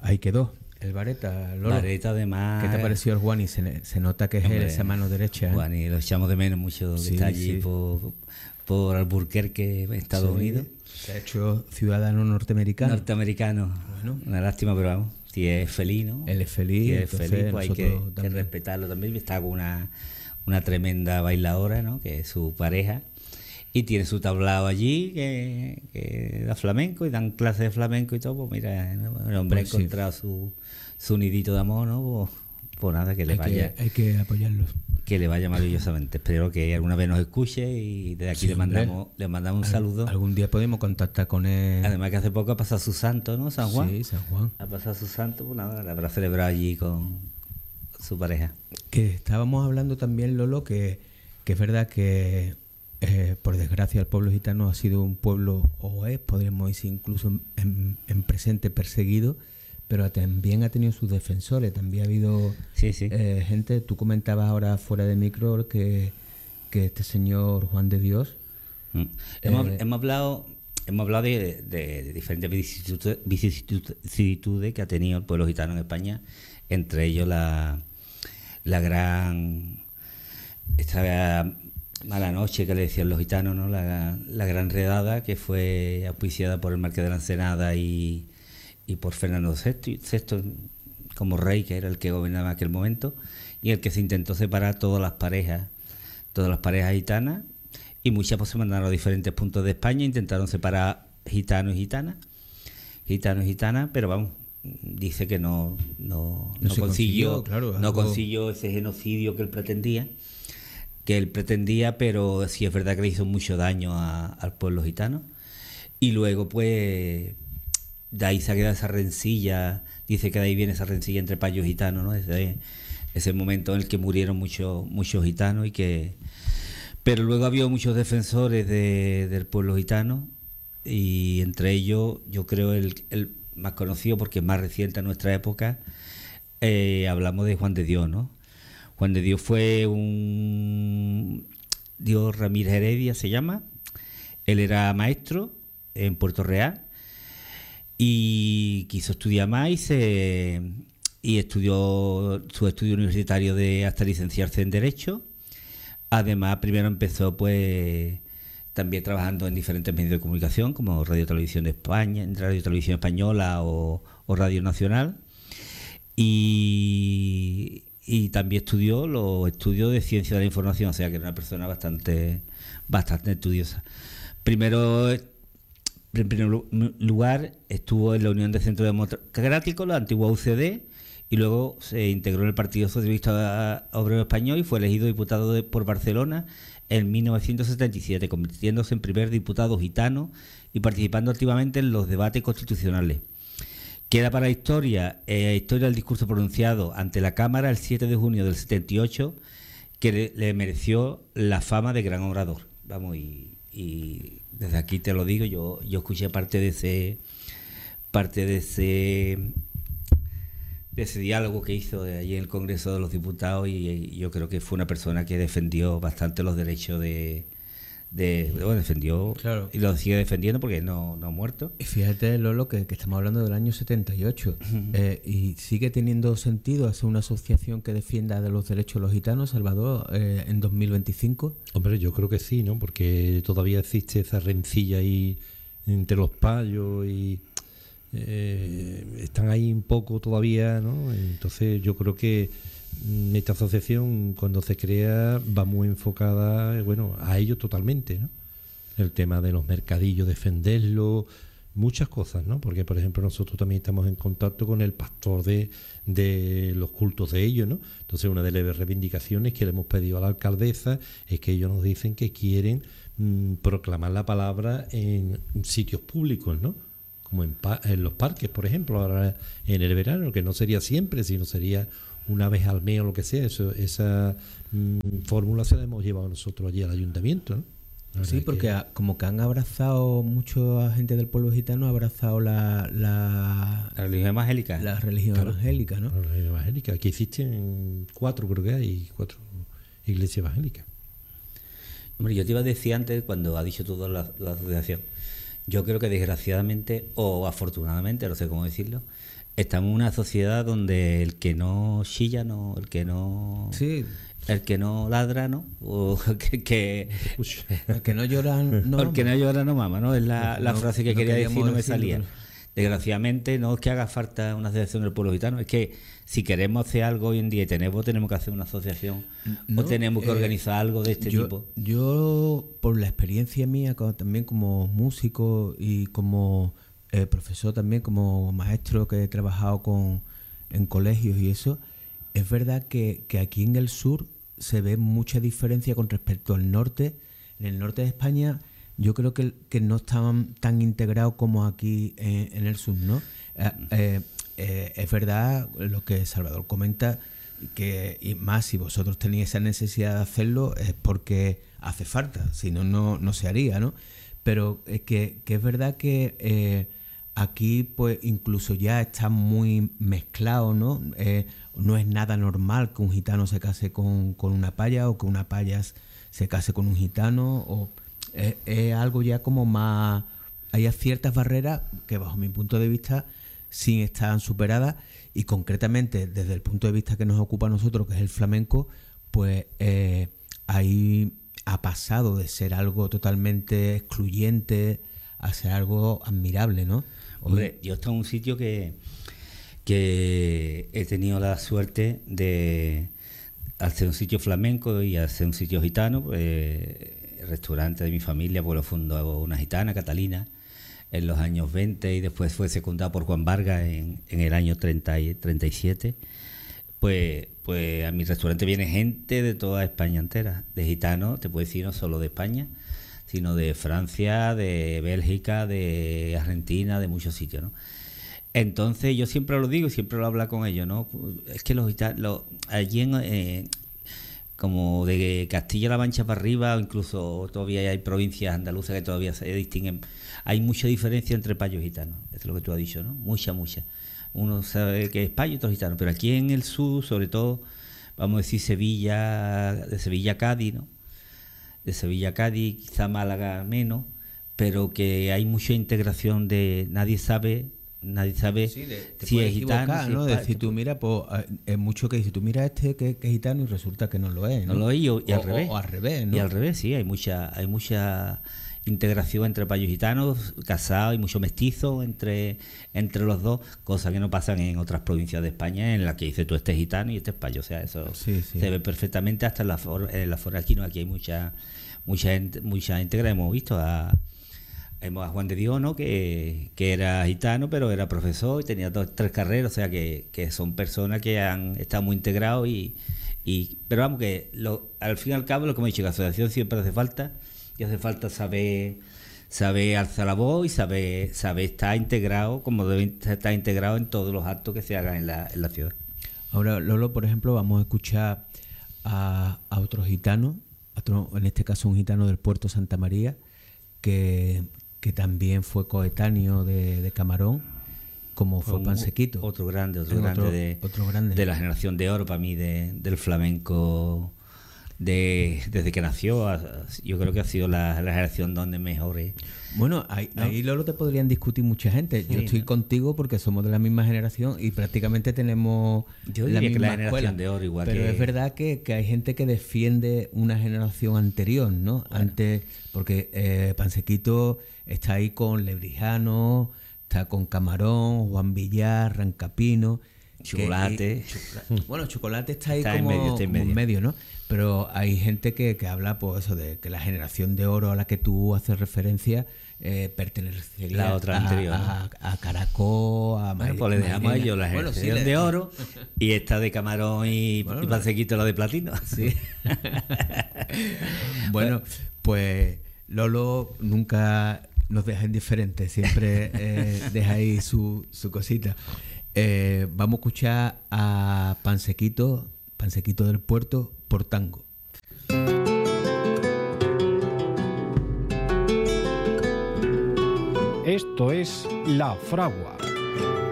ahí quedó el Vareta, Lolo. Vareta, además. ¿Qué te pareció el Juani? Se nota que es él, esa mano derecha. Juani, lo echamos de menos mucho, que está allí por Albuquerque, Estados Unidos. Se ha hecho ciudadano norteamericano. Bueno. Una lástima, pero vamos, si es feliz, ¿no? Él es feliz. Si es feliz, pues hay que respetarlo también. Está con una tremenda bailadora, ¿no? Que es su pareja. Y tiene su tablao allí que da flamenco y dan clases de flamenco y todo. Pues mira, el hombre ha encontrado su nidito de amor, ¿no? Pues nada, que le vaya. Hay que apoyarlos. Que le vaya maravillosamente. Espero que alguna vez nos escuche y desde aquí le mandamos un saludo. Algún día podemos contactar con él. Además que hace poco ha pasado su santo, ¿no? San Juan. Sí, San Juan. Ha pasado su santo, pues nada, la habrá celebrado allí con su pareja. Que estábamos hablando también, Lolo, que es verdad que por desgracia el pueblo gitano ha sido un pueblo, o es, podríamos decir incluso en presente, perseguido, pero también ha tenido sus defensores. También ha habido gente. Tú comentabas ahora fuera de micro que este señor Juan de Dios. Hemos hablado de diferentes vicisitudes que ha tenido el pueblo gitano en España, entre ellos la gran esta mala noche que le decían los gitanos, ¿no? La gran redada, que fue auspiciada por el Marqués de la Ensenada y por Fernando VI como rey, que era el que gobernaba en aquel momento, y el que se intentó separar todas las parejas gitanas, y muchas pues se mandaron a diferentes puntos de España, intentaron separar gitanos y gitanas, pero vamos, dice que no consiguió, no consiguió ese genocidio que él pretendía, pero sí es verdad que le hizo mucho daño al pueblo gitano. Y luego pues de ahí se ha quedado esa rencilla, dice que de ahí viene esa rencilla entre payos y gitanos, ¿no? Desde ese momento en el que murieron muchos gitanos, pero luego ha habido muchos defensores del pueblo gitano, y entre ellos yo creo el más conocido, porque es más reciente a nuestra época, hablamos de Juan de Dios, ¿no? Juan de Dios fue un Dios Ramírez Heredia, se llama. Él era maestro en Puerto Real y quiso estudiar más y estudió su estudio universitario hasta licenciarse en Derecho. Además, primero empezó pues también trabajando en diferentes medios de comunicación, como Radio Televisión de España, Radio Televisión Española o Radio Nacional. Y también estudió los estudios de Ciencia de la Información, o sea que era una persona bastante estudiosa. En primer lugar, estuvo en la Unión de Centro Democrático, la antigua UCD, y luego se integró en el Partido Socialista Obrero Español y fue elegido diputado por Barcelona en 1977, convirtiéndose en primer diputado gitano y participando activamente en los debates constitucionales. Queda para la historia del discurso pronunciado ante la Cámara el 7 de junio del 78, que le mereció la fama de gran orador. Vamos, y desde aquí te lo digo, yo escuché parte de ese diálogo que hizo allí en el Congreso de los Diputados, y yo creo que fue una persona que defendió bastante los derechos defendió, claro, y lo sigue defendiendo porque no ha muerto. Y fíjate, Lolo, que estamos hablando del año 78 y sigue teniendo sentido hacer una asociación que defienda de los derechos de los gitanos, Salvador, en 2025. Hombre, yo creo que sí, ¿no? Porque todavía existe esa rencilla ahí entre los payos y están ahí un poco todavía, ¿no? Entonces yo creo que esta asociación, cuando se crea, va muy enfocada, a ello totalmente, ¿no? El tema de los mercadillos, defenderlo, muchas cosas, ¿no? Porque, por ejemplo, nosotros también estamos en contacto con el pastor de los cultos de ellos, ¿no? Entonces, una de las reivindicaciones que le hemos pedido a la alcaldesa es que ellos nos dicen que quieren proclamar la palabra en sitios públicos, ¿no? Como en los parques, por ejemplo, ahora en el verano, que no sería siempre, sino sería una vez al mes o lo que sea. Esa fórmula se la hemos llevado nosotros allí al ayuntamiento, ¿no? Sí, porque como que han abrazado, mucha gente del pueblo gitano ha abrazado la religión evangélica. La religión evangélica, ¿no? La religión evangélica. Aquí existen 4 iglesias evangélicas. Hombre, yo te iba a decir antes, cuando ha dicho todo la asociación, yo creo que desgraciadamente o afortunadamente, no sé cómo decirlo, estamos en una sociedad donde el que no chilla, no, el que no... Sí. El que no ladra, ¿no? O El que no llora, no. El que no llora, no mama, ¿no? Es la frase que no quería decir, no me decirlo, salía. pero... Desgraciadamente, no es que haga falta una asociación del pueblo gitano, es que si queremos hacer algo hoy en día y tenemos que hacer una asociación o tenemos que organizar algo de este tipo. Yo, por la experiencia mía, también como músico y como profesor también, como maestro que he trabajado en colegios y eso, es verdad que aquí en el sur se ve mucha diferencia con respecto al norte. En el norte de España yo creo que no estaban tan integrados como aquí en el sur, ¿no? Es verdad lo que Salvador comenta, que y más si vosotros tenéis esa necesidad de hacerlo es porque hace falta, si no, no se haría, ¿no? Pero que es verdad que aquí pues incluso ya está muy mezclado, ¿no? No es nada normal que un gitano se case con una paya o que una paya se case con un gitano, o es algo ya como más... Hay ciertas barreras que bajo mi punto de vista sí están superadas, y concretamente desde el punto de vista que nos ocupa a nosotros, que es el flamenco, pues ahí ha pasado de ser algo totalmente excluyente a ser algo admirable, ¿no? Hombre, yo estoy en un sitio que he tenido la suerte de hacer un sitio flamenco y hacer un sitio gitano. El restaurante de mi familia pues lo fundó una gitana, Catalina, en los años 20, y después fue secundado por Juan Vargas en el año 37. Pues a mi restaurante viene gente de toda España entera, de gitanos, te puedo decir, no solo de España, sino de Francia, de Bélgica, de Argentina, de muchos sitios, ¿no? Entonces yo siempre lo digo y siempre lo hablo con ellos, ¿no? Es que los gitanos, allí como de Castilla-La Mancha para arriba, o incluso todavía hay provincias andaluzas que todavía se distinguen, hay mucha diferencia entre payos y gitanos, es lo que tú has dicho, ¿no? Mucha. Uno sabe que es payo y otro gitano, pero aquí en el sur, sobre todo, vamos a decir Sevilla, de Sevilla a Cádiz, ¿no? De Sevilla a Cádiz, quizá Málaga menos, pero que hay mucha integración de nadie sabe Sí, si es gitano, si ¿no? Decir tú, mira, pues es mucho que dices tú, mira que es gitano, y resulta que no lo es, ¿no? No lo es, y al revés. O al revés, ¿no? Y al revés, sí, hay mucha integración entre payos y gitanos, casados, y mucho mestizo entre los dos, cosas que no pasan en otras provincias de España, en las que dices tú, este es gitano y este es payo. O sea, eso sí. Se ve perfectamente hasta en la forma. Aquí no, aquí hay mucha íntegra. Hemos visto a Juan de Dios, ¿no? que era gitano, pero era profesor y tenía 3 carreras, o sea que son personas que han estado muy integrados pero vamos, que al fin y al cabo, lo que hemos dicho, que la asociación siempre hace falta, y hace falta saber alzar la voz y saber estar integrado como deben estar integrado en todos los actos que se hagan en la ciudad. Ahora, Lolo, por ejemplo, vamos a escuchar a otro gitano, en este caso un gitano del puerto Santa María, que también fue coetáneo de Camarón, como fue Pansequito. Otro grande de la generación de oro para mí del flamenco, desde que nació. Yo creo que ha sido la generación donde mejor es. Bueno, ahí Lolo te podrían discutir mucha gente. Yo estoy contigo porque somos de la misma generación y prácticamente tenemos la misma generación de oro igual. Pero es verdad que hay gente que defiende una generación anterior, ¿no? Bueno. Antes, porque Pansequito está ahí con Lebrijano, está con Camarón, Juan Villar, Rancapino, Chocolate. Bueno, Chocolate está ahí como en medio, ¿no? Pero hay gente que habla, pues eso, de que la generación de oro a la que tú haces referencia pertenecería la otra anterior, a Caracol, a Bueno, pues le dejamos a ellos la generación de oro y esta de Camarón y Pansequito la de platino. Sí. Bueno, pues Lolo nunca nos deja indiferentes, siempre deja ahí su cosita. Vamos a escuchar a Pansequito del Puerto, por tango. Esto es La Fragua.